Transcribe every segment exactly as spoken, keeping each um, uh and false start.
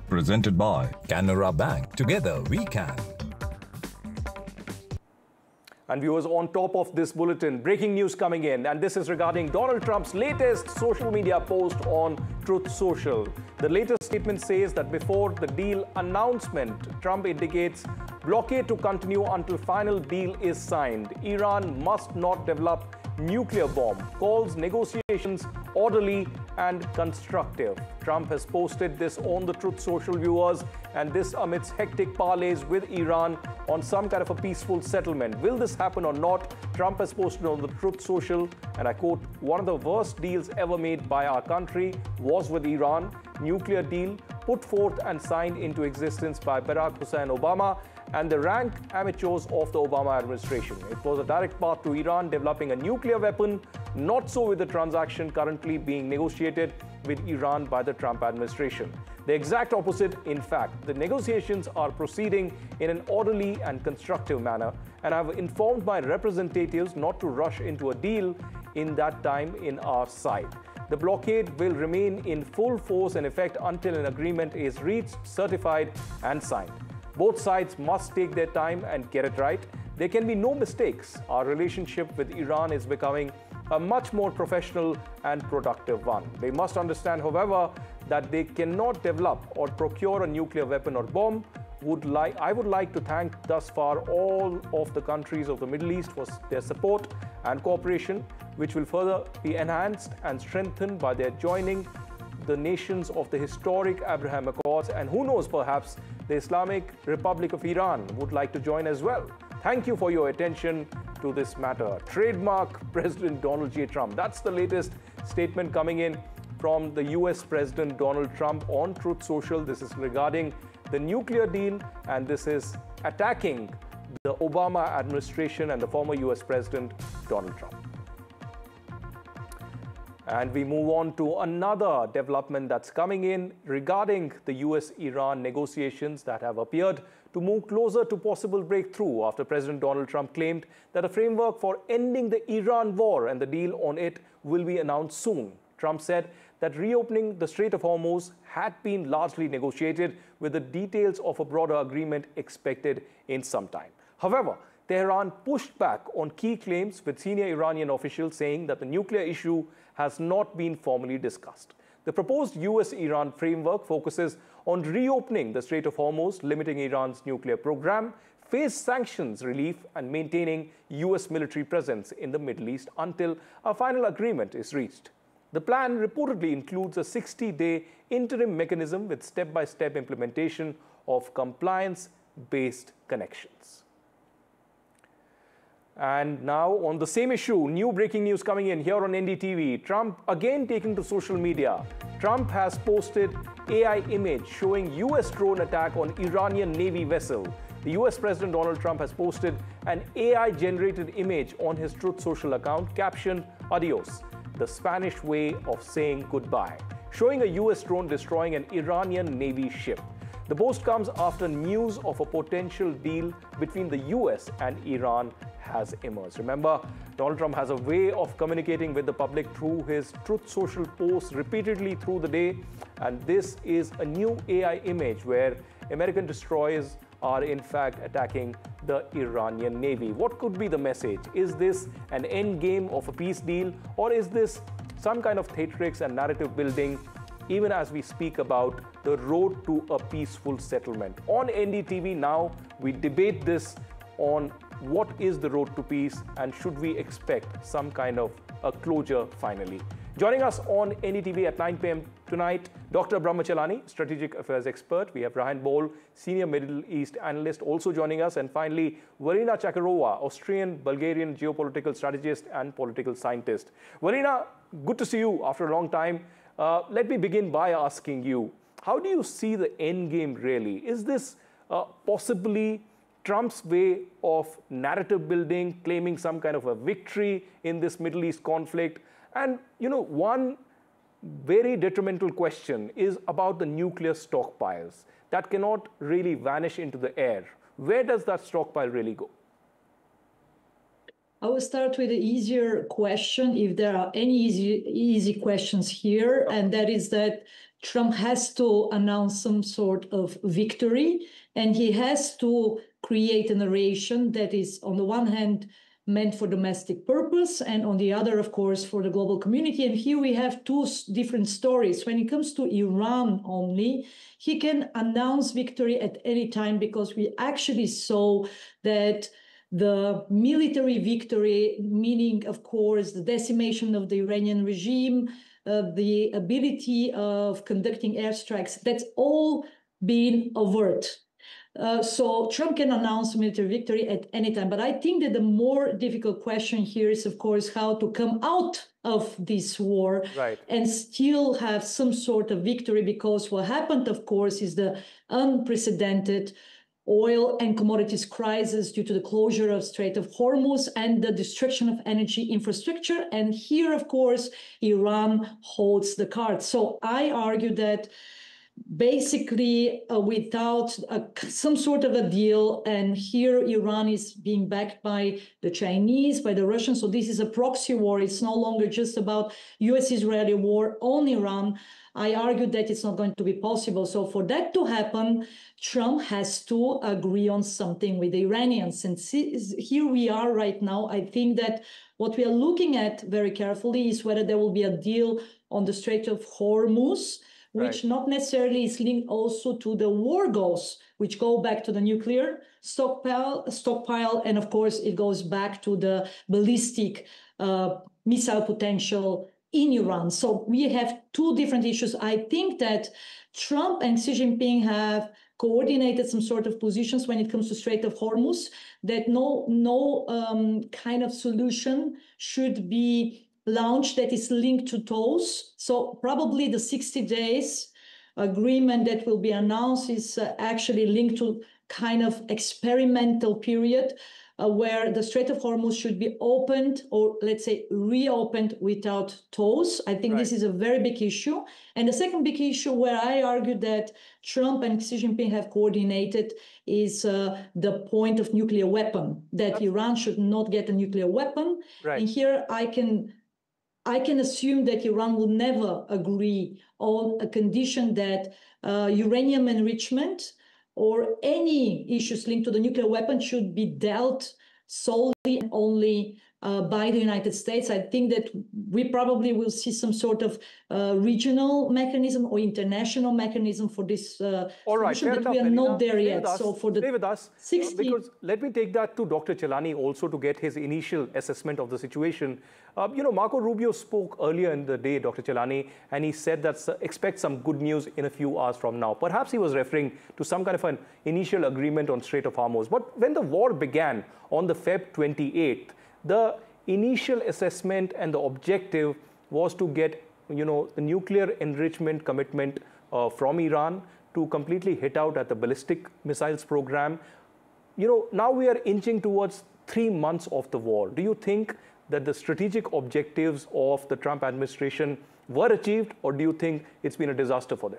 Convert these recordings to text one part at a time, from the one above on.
Presented by Canara Bank. Together we can. And viewers, on top of this bulletin, breaking news coming in, and this is regarding Donald Trump's latest social media post on Truth Social. The latest statement says that before the deal announcement, Trump indicates blockade to continue until final deal is signed. Iran must not develop nuclear bomb, calls negotiations orderly and constructive. Trump has posted this on the Truth Social, viewers, and this amidst hectic parleys with Iran on some kind of a peaceful settlement. Will this happen or not? Trump has posted on the Truth Social, and I quote, "One of the worst deals ever made by our country was with Iran. Nuclear deal put forth and signed into existence by Barack Hussein Obama and the rank amateurs of the Obama administration. It was a direct path to Iran developing a nuclear weapon, not so with the transaction currently being negotiated with Iran by the Trump administration. The exact opposite, in fact. The negotiations are proceeding in an orderly and constructive manner, and I've informed my representatives not to rush into a deal in that time in our side. The blockade will remain in full force and effect until an agreement is reached, certified, and signed. Both sides must take their time and get it right. There can be no mistakes. Our relationship with Iran is becoming a much more professional and productive one. They must understand, however, that they cannot develop or procure a nuclear weapon or bomb. Would like, I would like to thank thus far all of the countries of the Middle East for their support and cooperation, which will further be enhanced and strengthened by their joining the nations of the historic Abraham Accords, and who knows, perhaps the Islamic Republic of Iran would like to join as well. Thank you for your attention to this matter." Trademark President Donald J. Trump. That's the latest statement coming in from the U S President Donald Trump on Truth Social. This is regarding the nuclear deal, and this is attacking the Obama administration and the former U S President Donald Trump. And we move on to another development that's coming in regarding the U S Iran negotiations that have appeared to move closer to possible breakthrough after President Donald Trump claimed that a framework for ending the Iran war and the deal on it will be announced soon. Trump said that reopening the Strait of Hormuz had been largely negotiated, with the details of a broader agreement expected in some time. However, Tehran pushed back on key claims, with senior Iranian officials saying that the nuclear issue has not been formally discussed. The proposed U S Iran framework focuses on reopening the Strait of Hormuz, limiting Iran's nuclear program, phase sanctions relief, and maintaining U S military presence in the Middle East until a final agreement is reached. The plan reportedly includes a sixty-day interim mechanism with step-by-step implementation of compliance-based connections. And now on the same issue, new breaking news coming in here on N D T V. Trump again taking to social media. Trump has posted A I image showing U S drone attack on Iranian Navy vessel. The U S President Donald Trump has posted an A I-generated image on his Truth Social account captioned "Adios," the Spanish way of saying goodbye, showing a U S drone destroying an Iranian Navy ship. The post comes after news of a potential deal between the U S and Iran has emerged. Remember, Donald Trump has a way of communicating with the public through his Truth Social posts repeatedly through the day, and this is a new A I image where American destroyers are in fact attacking the Iranian Navy. What could be the message? Is this an end game of a peace deal, or is this some kind of theatrics and narrative building even as we speak about the road to a peaceful settlement? On N D T V now, we debate this on what is the road to peace, and should we expect some kind of a closure finally. Joining us on N D T V at nine p m tonight, Doctor Brahmachalani, Strategic Affairs Expert. We have Rahan Bol, Senior Middle East Analyst, also joining us. And finally, Verena Chakarova, Austrian-Bulgarian geopolitical strategist and political scientist. Verena, good to see you after a long time. Uh, let me begin by asking you, how do you see the end game really? Is this uh, possibly Trump's way of narrative building, claiming some kind of a victory in this Middle East conflict? And, you know, one very detrimental question is about the nuclear stockpiles that cannot really vanish into the air. Where does that stockpile really go? I will start with the easier question, if there are any easy, easy questions here, and that is that Trump has to announce some sort of victory, and he has to create a narration that is, on the one hand, meant for domestic purpose, and on the other, of course, for the global community. And here we have two different stories. When it comes to Iran only, he can announce victory at any time, because we actually saw that the military victory, meaning, of course, the decimation of the Iranian regime, uh, the ability of conducting airstrikes, that's all been avert. Uh, so Trump can announce military victory at any time. But I think that the more difficult question here is, of course, how to come out of this war right. and still have some sort of victory, because what happened, of course, is the unprecedented oil and commodities crisis due to the closure of Strait of Hormuz and the destruction of energy infrastructure. And here, of course, Iran holds the cards. So I argue that basically uh, without a, some sort of a deal, and here Iran is being backed by the Chinese, by the Russians, so this is a proxy war. It's no longer just about U S-Israeli war on Iran. I argue that it's not going to be possible. So for that to happen, Trump has to agree on something with the Iranians. And see, here we are right now. I think that what we are looking at very carefully is whether there will be a deal on the Strait of Hormuz, which right. not necessarily is linked also to the war goals, which go back to the nuclear stockpile, stockpile, and of course it goes back to the ballistic uh, missile potential in Iran. So we have two different issues. I think that Trump and Xi Jinping have coordinated some sort of positions when it comes to Strait of Hormuz, that no, no um, kind of solution should be launched that is linked to tows. So probably the sixty days agreement that will be announced is uh, actually linked to kind of experimental period uh, where the Strait of Hormuz should be opened, or let's say reopened, without tows. I think right. this is a very big issue. And the second big issue where I argue that Trump and Xi Jinping have coordinated is uh, the point of nuclear weapon, that That's... Iran should not get a nuclear weapon. Right. And here I can I can assume that Iran will never agree on a condition that uh, uranium enrichment or any issues linked to the nuclear weapon should be dealt solely and only uh, by the United States. I think that we probably will see some sort of uh, regional mechanism or international mechanism for this uh, All right, solution, but enough, we are Melina. not there Stay yet. Us, so for the stay with us, sixty... uh, because let me take that to Doctor Chelani also to get his initial assessment of the situation. Uh, you know, Marco Rubio spoke earlier in the day, Doctor Chelani, and he said that uh, expect some good news in a few hours from now. Perhaps he was referring to some kind of an initial agreement on Strait of Hormuz. But when the war began on the February twenty-eighth, the initial assessment and the objective was to get, you know, the nuclear enrichment commitment uh, from Iran to completely hit out at the ballistic missiles program. You know, now we are inching towards three months of the war. Do you think that the strategic objectives of the Trump administration were achieved, or do you think it's been a disaster for them?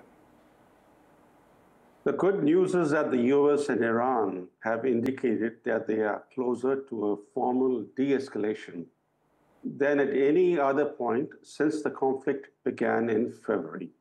The good news is that the U S and Iran have indicated that they are closer to a formal de-escalation than at any other point since the conflict began in February.